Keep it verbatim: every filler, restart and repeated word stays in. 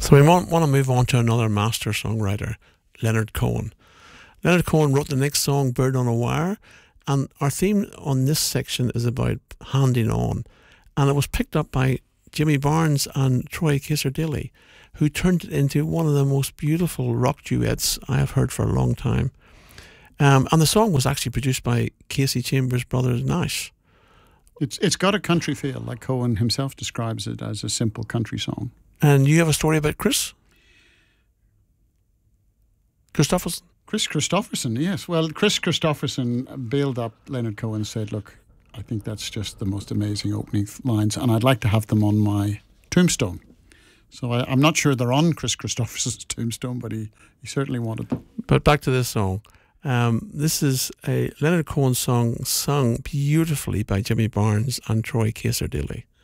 So we want, want to move on to another master songwriter, Leonard Cohen. Leonard Cohen wrote the next song, Bird on a Wire, and our theme on this section is about handing on. And it was picked up by Jimmy Barnes and Troy Cassar-Daley, who turned it into one of the most beautiful rock duets I have heard for a long time. Um, and the song was actually produced by Casey Chambers Brothers Nash. It's It's got a country feel, like Cohen himself describes it as a simple country song. And you have a story about Chris Christopherson? Chris Christopherson, yes. Well, Chris Christopherson bailed up Leonard Cohen and said, look, I think that's just the most amazing opening lines, and I'd like to have them on my tombstone. So I, I'm not sure they're on Chris Christopherson's tombstone, but he, he certainly wanted them. But back to this song. Um, this is a Leonard Cohen song sung beautifully by Jimmy Barnes and Troy Cassar-Daley.